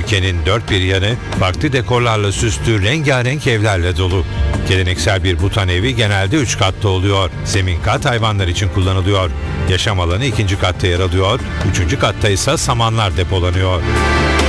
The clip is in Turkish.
Ülkenin dört bir yanı farklı dekorlarla süslü rengarenk evlerle dolu. Geleneksel bir Butan evi genelde 3 katta oluyor. Zemin kat hayvanlar için kullanılıyor. Yaşam alanı 2. katta yer alıyor. 3. katta ise samanlar depolanıyor.